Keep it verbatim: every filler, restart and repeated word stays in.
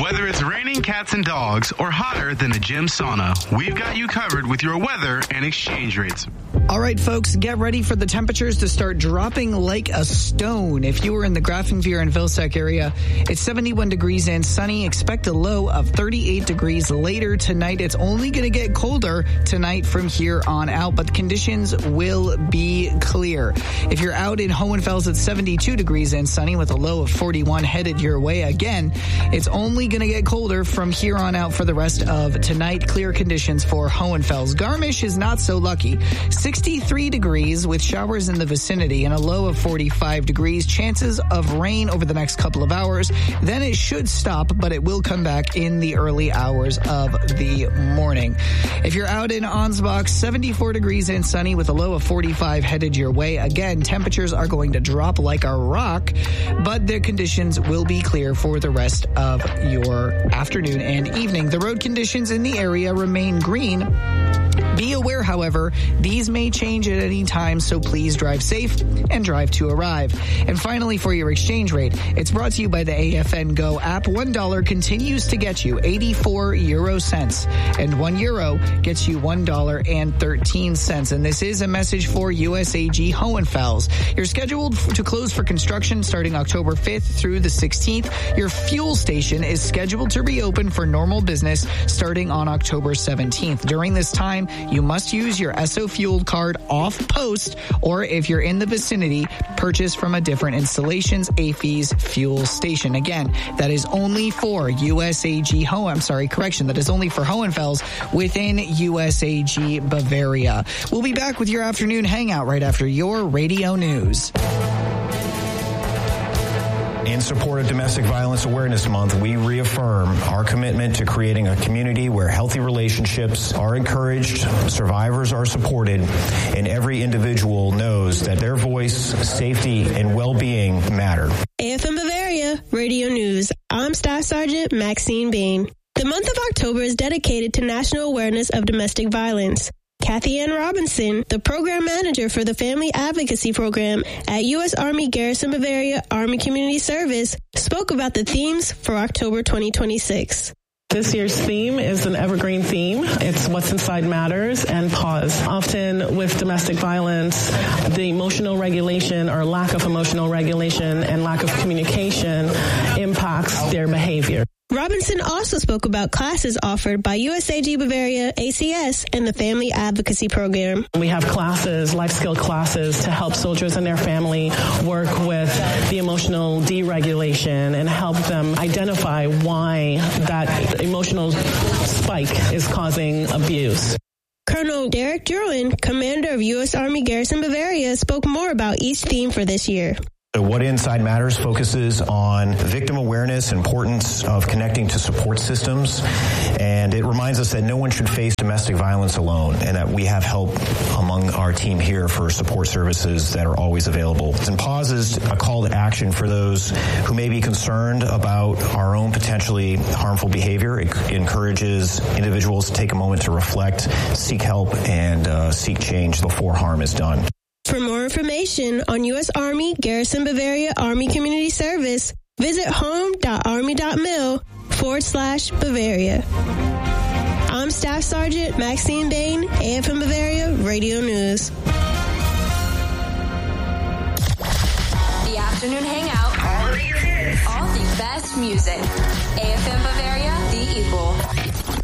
Whether it's raining cats and dogs or hotter than a gym sauna, we've got you covered with your weather and exchange rates. All right, folks, get ready for the temperatures to start dropping like a stone. If you were in the Grafenwehr and Vilseck area, it's seventy-one degrees and sunny. Expect a low of thirty-eight degrees later tonight. It's only going to get colder tonight from here on out, but the conditions will be clear. If you're out in Hohenfels, it's seventy-two degrees and sunny with a low of forty-one headed your way. Again, it's only going to get colder from here on out for the rest of tonight. Clear conditions for Hohenfels. Garmisch is not so lucky. sixty-three degrees with showers in the vicinity and a low of forty-five degrees. Chances of rain over the next couple of hours. Then it should stop, but it will come back in the early hours of the morning. If you're out in Ansbach, seventy-four degrees and sunny with a low of forty-five headed your way. Again, temperatures are going to drop like a rock, but the conditions will be clear for the rest of your afternoon and evening. The road conditions in the area remain green. Be aware, however, these may change at any time, so please drive safe and drive to arrive. And finally, for your exchange rate, it's brought to you by the A F N Go app. One dollar continues to get you eighty-four euro cents, and one euro gets you one dollar and thirteen cents. And this is a message for U S A G Hohenfels. You're scheduled to close for construction starting October fifth through the sixteenth. Your fuel station is scheduled to reopen for normal business starting on October seventeenth. During this time, you must use your Esso Fuel card off post, or if you're in the vicinity, purchase from a different installation's A F E's fuel station. Again, that is only for U S A G Ho. I'm sorry, correction. That is only for Hohenfels within U S A G Bavaria. We'll be back with your afternoon hangout right after your radio news. In support of Domestic Violence Awareness Month, we reaffirm our commitment to creating a community where healthy relationships are encouraged, survivors are supported, and every individual knows that their voice, safety, and well-being matter. A F M Bavaria Radio News. I'm Staff Sergeant Maxine Bain. The month of October is dedicated to national awareness of domestic violence. Kathy Ann Robinson, the program manager for the Family Advocacy Program at U S Army Garrison Bavaria Army Community Service, spoke about the themes for October twenty twenty-six. This year's theme is an evergreen theme. It's what's inside matters and pause. Often with domestic violence, the emotional regulation or lack of emotional regulation and lack of communication impacts their behavior. Robinson also spoke about classes offered by U S A G Bavaria A C S and the Family Advocacy Program. We have classes, life skill classes, to help soldiers and their family work with the emotional deregulation and help them identify why that emotional spike is causing abuse. Colonel Derek Druin, commander of U S Army Garrison Bavaria, spoke more about each theme for this year. So What Inside Matters focuses on victim awareness, importance of connecting to support systems, and it reminds us that no one should face domestic violence alone and that we have help among our team here for support services that are always available. And Pause is a call to action for those who may be concerned about our own potentially harmful behavior. It encourages individuals to take a moment to reflect, seek help, and uh, seek change before harm is done. For more information on U S Army Garrison Bavaria Army Community Service, visit home.army.mil forward slash Bavaria. I'm Staff Sergeant Maxine Bain, A F M Bavaria Radio News. The afternoon hangout. All of these hits. All the best music. A F M Bavaria.